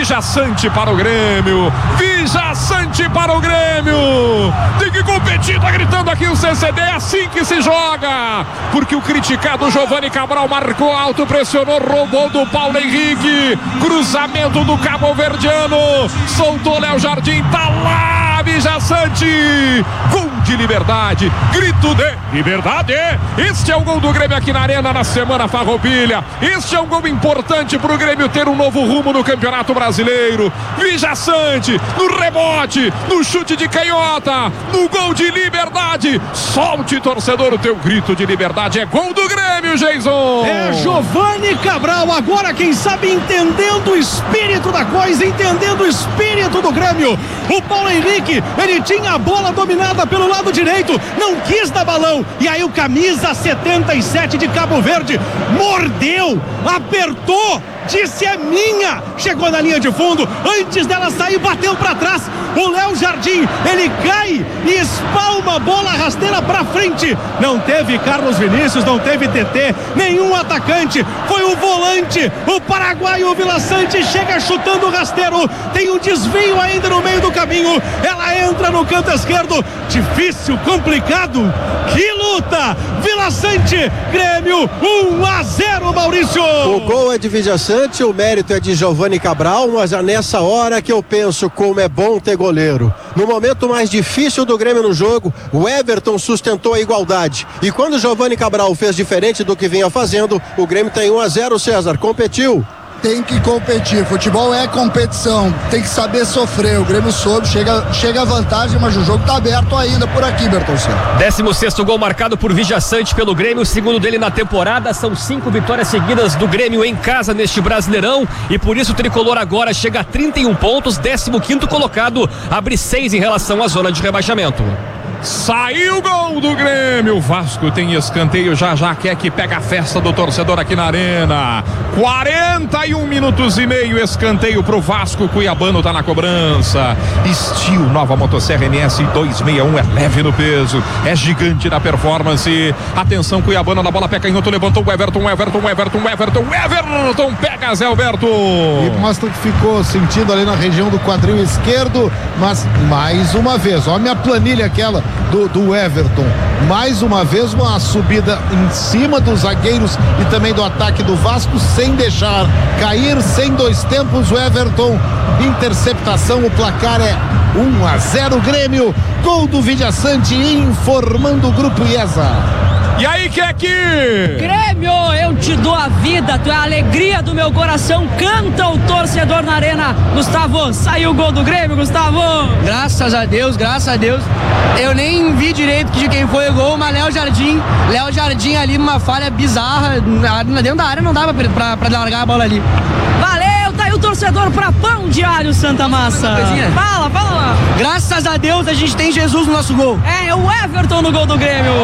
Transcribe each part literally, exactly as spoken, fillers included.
Vijaçante para o Grêmio. Vijaçante para o Grêmio. Tem que competir, tá gritando aqui o C C D. É assim que se joga. Porque o criticado Giovani Cabral marcou alto, pressionou, roubou do Paulo Henrique. Cruzamento do cabo-verdiano. Soltou Léo Jardim, tá lá, Vijaçante. Gol de Liberdade. Grito de liberdade. Este é o gol do Grêmio aqui na Arena na semana Farroupilha. Este é um gol importante pro Grêmio ter um novo rumo no Campeonato Brasileiro. Vijaçante no rebote, no chute de canhota, no gol de Liberdade. Solte, torcedor, o teu grito de liberdade. É gol do Grêmio, Jason. É Giovani Cabral agora, quem sabe, entendendo o espírito da coisa, entendendo o espírito do Grêmio. O Paulo Henrique, ele tinha a bola dominada pelo lado direito, não quis dar balão, e aí o camisa setenta e sete de Cabo Verde mordeu, apertou, disse é minha, chegou na linha de fundo, antes dela sair, bateu pra trás. O Léo Jardim, ele cai e espalma a bola rasteira pra frente. Não teve Carlos Vinícius, não teve T T, nenhum atacante, foi o volante, o paraguaio Vilaçante, chega chutando o rasteiro, tem um desvio ainda no meio do caminho, ela entra no canto esquerdo, difícil, complicado, que luta, Vilaçante, Grêmio, um a zero, Maurício. O gol é de Vijaçante, o mérito é de Giovani Cabral, mas é nessa hora que eu penso como é bom ter goleiro. No momento mais difícil do Grêmio no jogo, o Everton sustentou a igualdade. E quando o Giovani Cabral fez diferente do que vinha fazendo, o Grêmio tem um a zero, César, competiu. Tem que competir, futebol é competição, tem que saber sofrer, o Grêmio soube, chega, chega a vantagem, mas o jogo tá aberto ainda por aqui, Bertoncello. décimo sexto gol marcado por Vijaçante pelo Grêmio, o segundo dele na temporada, são cinco vitórias seguidas do Grêmio em casa neste Brasileirão, e por isso o Tricolor agora chega a trinta e um pontos, décimo quinto colocado, abre seis em relação à zona de rebaixamento. Saiu o gol do Grêmio. O Vasco tem escanteio. Já já quer que pega a festa do torcedor aqui na Arena. quarenta e um minutos e meio. Escanteio pro Vasco. Cuiabano tá na cobrança. Steel, nova motosserra M S duzentos e sessenta e um. É leve no peso. É gigante na performance. Atenção, Cuiabano na bola. Pé canhoto. Levantou o Everton. Everton, Everton, Everton. Everton pega Zé Alberto. E mostra que ficou sentindo ali na região do quadril esquerdo. Mas mais uma vez, olha a minha planilha aquela. Do, do Everton, mais uma vez uma subida em cima dos zagueiros e também do ataque do Vasco, sem deixar cair, sem dois tempos. O Everton, interceptação, o placar é um a zero Grêmio, gol do Vijaçante, informando o grupo IESA. E aí, Keki? Grêmio, eu te dou a vida, tu é a alegria do meu coração, canta o torcedor na Arena. Gustavo, saiu o gol do Grêmio, Gustavo. Graças a Deus, graças a Deus. Eu nem vi direito de quem foi o gol, mas Léo Jardim, Léo Jardim ali numa falha bizarra, dentro da área não dava pra, pra, pra largar a bola ali. Valeu, tá aí o torcedor pra Pão de Alho Santa Massa. Fala, fala lá. Graças a Deus a gente tem Jesus no nosso gol. É, o Everton no gol do Grêmio.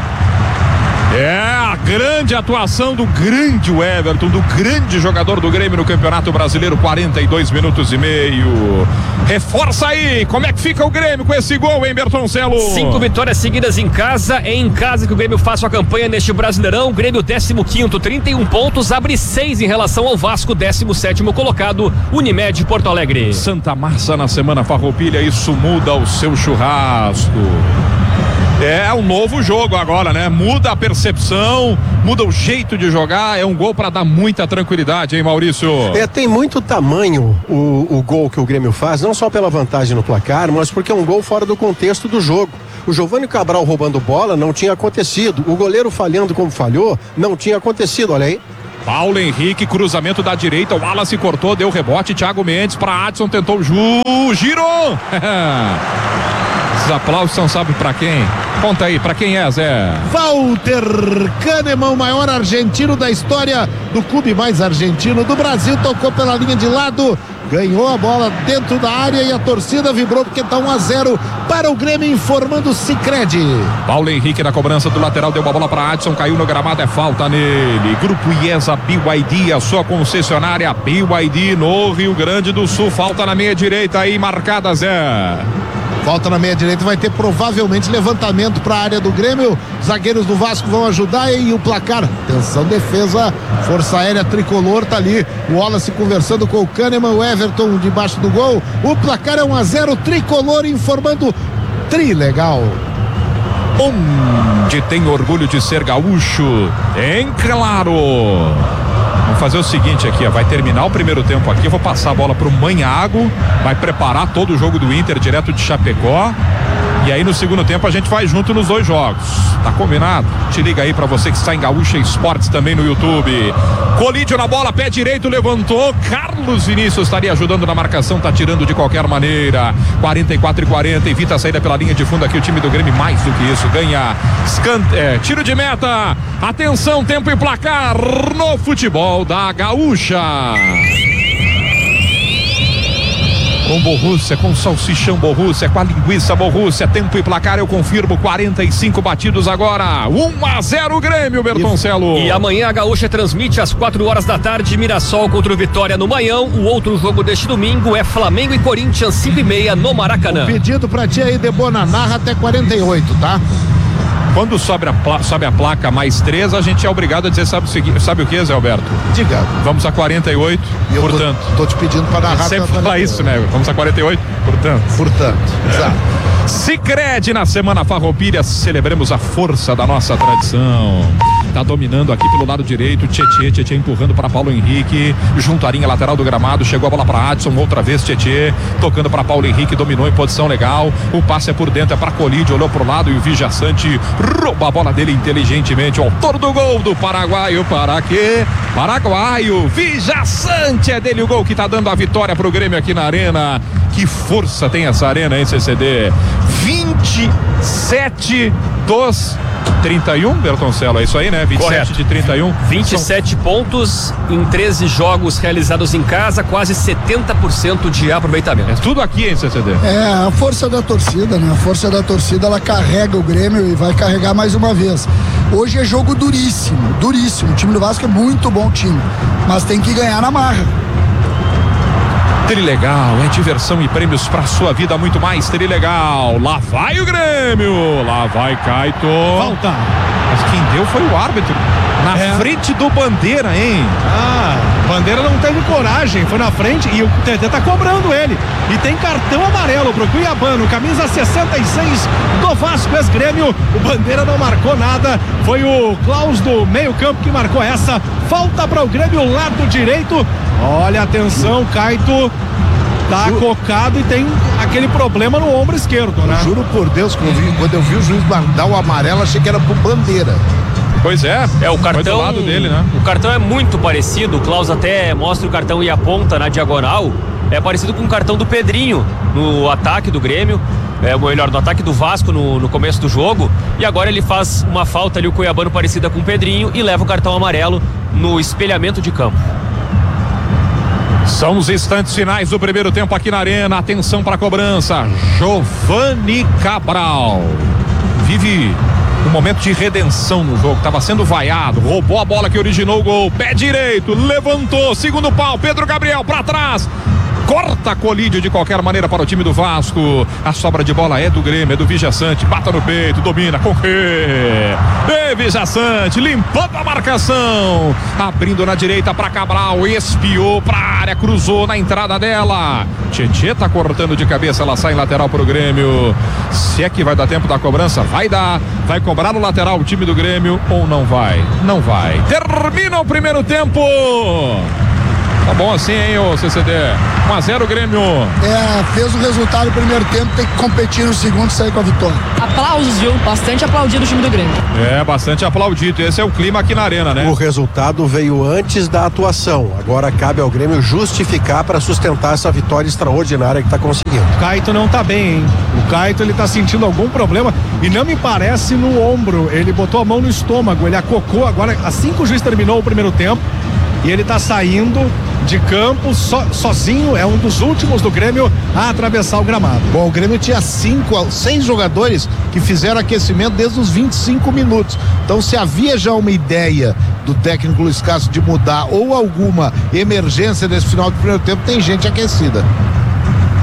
É a grande atuação do grande Everton, do grande jogador do Grêmio no Campeonato Brasileiro, quarenta e dois minutos e meio. Reforça aí, como é que fica o Grêmio com esse gol, hein, Bertoncelo? Cinco vitórias seguidas em casa, é em casa que o Grêmio faz sua campanha neste Brasileirão. O Grêmio décimo quinto, trinta e um pontos, abre seis em relação ao Vasco, décimo sétimo colocado, Unimed Porto Alegre. Santa Massa na semana Farroupilha, isso muda o seu churrasco. É um novo jogo agora, né? Muda a percepção, muda o jeito de jogar. É um gol para dar muita tranquilidade, hein, Maurício? É, tem muito tamanho o, o gol que o Grêmio faz, não só pela vantagem no placar, mas porque é um gol fora do contexto do jogo. O Giovani Cabral roubando bola não tinha acontecido. O goleiro falhando como falhou não tinha acontecido, olha aí. Paulo Henrique, cruzamento da direita, o Wallace cortou, deu rebote, Thiago Mendes para Adson, tentou o Ju, girou. Esses aplausos são, sabe pra quem? Conta aí, pra quem é, Zé? Walter Kahneman, o maior argentino da história do clube mais argentino do Brasil, tocou pela linha de lado, ganhou a bola dentro da área e a torcida vibrou porque tá um a zero para o Grêmio, informando o Sicredi. Paulo Henrique na cobrança do lateral, deu uma bola para Adson, caiu no gramado, é falta nele. Grupo IESA B Y D, a sua concessionária B Y D no Rio Grande do Sul, falta na meia direita aí, marcada, Zé. Volta na meia direita, vai ter provavelmente levantamento para a área do Grêmio. Zagueiros do Vasco vão ajudar e o placar. Atenção, defesa, Força Aérea Tricolor tá ali. O Wallace conversando com o Kahneman, o Everton debaixo do gol. O placar é um a zero, Tricolor informando. Trilegal. Onde tem orgulho de ser gaúcho, em Claro. Vamos fazer o seguinte aqui, ó, vai terminar o primeiro tempo aqui, eu vou passar a bola pro Manhago, vai preparar todo o jogo do Inter direto de Chapecó. E aí no segundo tempo a gente vai junto nos dois jogos. Tá combinado? Te liga aí pra você que está em Gaúcha Esportes também no YouTube. Colídio na bola, pé direito, levantou. Carlos Vinícius estaria ajudando na marcação, tá tirando de qualquer maneira. quarenta e quatro e quarenta, evita a saída pela linha de fundo aqui. O time do Grêmio mais do que isso, ganha scan... é, tiro de meta. Atenção, tempo e placar no futebol da Gaúcha. Com Borrússia, com salsichão Borrússia, com a linguiça Borrússia, tempo e placar, eu confirmo, quarenta e cinco batidos agora, um a zero Grêmio, Bertoncelo. E, e amanhã a Gaúcha transmite às quatro horas da tarde, Mirassol contra o Vitória no Manhão. O outro jogo deste domingo é Flamengo e Corinthians, cinco e meia no Maracanã. O pedido pra ti aí, Debona, narra até quarenta e oito, tá? Quando sobe a, pla- sobe a placa mais três, a gente é obrigado a dizer, sabe, sabe o que, Zé Alberto? Diga. Vamos a quarenta e oito, E eu portanto. Tô, tô te pedindo pra narrar. Sempre fala isso, né? Vamos a quarenta e oito, portanto. Portanto, exato. Sicredi na Semana Farroupilha, celebremos a força da nossa tradição. Tá dominando aqui pelo lado direito, Tietê, Tietê empurrando para Paulo Henrique, junto à linha lateral do gramado, chegou a bola para Adson, outra vez Tietê, tocando para Paulo Henrique, dominou em posição legal, o passe é por dentro, é para Colídio, olhou pro lado e o Vijaçante rouba a bola dele inteligentemente, o autor do gol do paraguaio, para quê? Paraguaio, Vijaçante, é dele o gol que tá dando a vitória pro Grêmio aqui na Arena. Que força tem essa Arena, hein, C C D? vinte e sete dos trinta e um, Bertoncelo, é isso aí, né? vinte e sete Correto. de trinta e um. vinte e sete São... pontos em treze jogos realizados em casa, quase setenta por cento de aproveitamento. É tudo aqui, hein, C C D? É, a força da torcida, né? A força da torcida, ela carrega o Grêmio e vai carregar mais uma vez. Hoje é jogo duríssimo, duríssimo. O time do Vasco é muito bom time, mas tem que ganhar na marra. Trilegal, é diversão e prêmios pra sua vida, muito mais Trilegal. Lá vai o Grêmio, lá vai Caito. Falta. Mas quem deu foi o árbitro. Na É. frente do Bandeira, hein? Ah, Bandeira não teve coragem, foi na frente e o T T tá cobrando ele. E tem cartão amarelo pro Cuiabano, camisa sessenta e seis do Vasco, ex-Grêmio. O Bandeira não marcou nada, foi o Klaus do meio-campo que marcou essa. Falta para o Grêmio, lado direito. Olha, atenção, Caito tá Ju... cocado e tem aquele problema no ombro esquerdo, né? Eu juro por Deus que eu vi, quando eu vi o juiz dar o amarelo, achei que era pro Bandeira. Pois é, É, o foi cartão do lado dele, né? O cartão é muito parecido. O Klaus até mostra o cartão e aponta na diagonal. É parecido com o cartão do Pedrinho no ataque do Grêmio. É, ou melhor, no ataque do Vasco no, no começo do jogo. E agora ele faz uma falta ali, o Cuiabano, parecida com o Pedrinho, e leva o cartão amarelo no espelhamento de campo. São os instantes finais do primeiro tempo aqui na Arena. Atenção para a cobrança. Giovani Cabral vive um momento de redenção no jogo. Estava sendo vaiado, roubou a bola que originou o gol. Pé direito, levantou, segundo pau, Pedro Gabriel para trás. Corta Colídio de qualquer maneira para o time do Vasco. A sobra de bola é do Grêmio, é do Vijaçante. Bata no peito, domina, com quê? E Vijaçante limpando a marcação. Abrindo na direita para Cabral. Espiou para a área, cruzou na entrada dela. Tietê tá cortando de cabeça, ela sai em lateral para o Grêmio. Se é que vai dar tempo da cobrança, vai dar. Vai cobrar no lateral o time do Grêmio ou não vai? Não vai. Termina o primeiro tempo. Tá bom assim, hein, ô C C D? um a zero Grêmio. É, fez o resultado no primeiro tempo, tem que competir no segundo e sair com a vitória. Aplausos, viu? Bastante aplaudido o time do Grêmio. É, bastante aplaudido. Esse é o clima aqui na Arena, né? O resultado veio antes da atuação. Agora cabe ao Grêmio justificar para sustentar essa vitória extraordinária que está conseguindo. O Caito não tá bem, hein? O Caito, ele tá sentindo algum problema e não me parece no ombro. Ele botou a mão no estômago, ele acocou agora, assim que o juiz terminou o primeiro tempo, e ele tá saindo de campo so, sozinho, é um dos últimos do Grêmio a atravessar o gramado. Bom, o Grêmio tinha cinco, seis jogadores que fizeram aquecimento desde os vinte e cinco minutos. Então, se havia já uma ideia do técnico Luiz Castro de mudar ou alguma emergência nesse final do primeiro tempo, tem gente aquecida.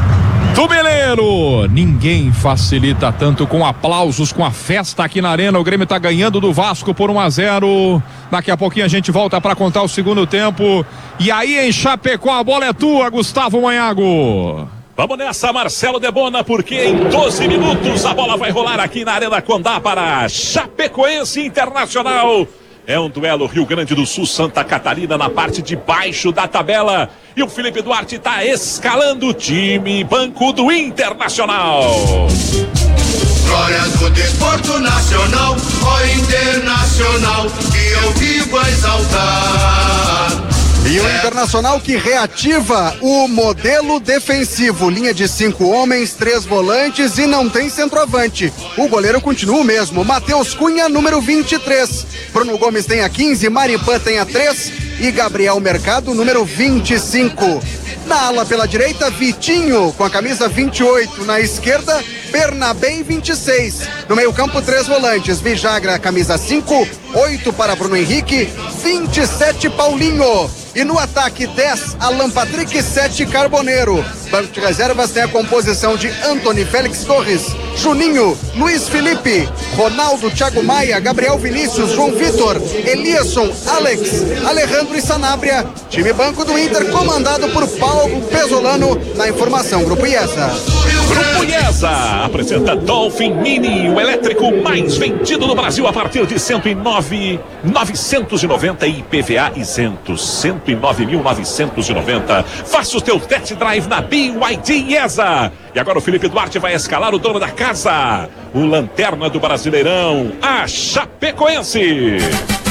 Tubeleiro, ninguém facilita tanto com aplausos, com a festa aqui na arena. O Grêmio tá ganhando do Vasco por um a zero. Daqui a pouquinho a gente volta para contar o segundo tempo. E aí em Chapecó a bola é tua, Gustavo Manhago. Vamos nessa, Marcelo Debona, porque em doze minutos a bola vai rolar aqui na Arena Condá para Chapecoense Internacional. É um duelo Rio Grande do Sul, Santa Catarina, na parte de baixo da tabela. E o Felipe Duarte está escalando o time banco do Internacional. Glórias do desporto nacional, ó Internacional, que eu vivo a exaltar. E o Internacional que reativa o modelo defensivo, linha de cinco homens, três volantes e não tem centroavante. O goleiro continua o mesmo, Matheus Cunha, número vinte e três. Bruno Gomes tem a quinze, Maripan tem a três e Gabriel Mercado, número vinte e cinco. Na ala pela direita, Vitinho com a camisa vinte e oito. Na esquerda, Bernabé, vinte e seis. No meio campo, três volantes, Vijagra, camisa cinco, oito para Bruno Henrique, vinte e sete Paulinho. E no ataque, dez, Alan Patrick, sete, Carboneiro. Banco de reservas tem a composição de Antony Félix Torres, Juninho, Luiz Felipe, Ronaldo, Thiago Maia, Gabriel Vinícius, João Vitor, Eliasson, Alex, Alejandro e Sanabria. Time banco do Inter comandado por Paulo Pesolano. Na informação, Grupo IESA. Grupo IESA apresenta Dolphin Mini, o elétrico mais vendido no Brasil a partir de cento e nove mil novecentos e noventa e I P V A isento. cento e nove mil novecentos e noventa. Faça o teu test drive na B Y D IESA. E agora o Felipe Duarte vai escalar o dono da casa, o lanterna do Brasileirão, a Chapecoense.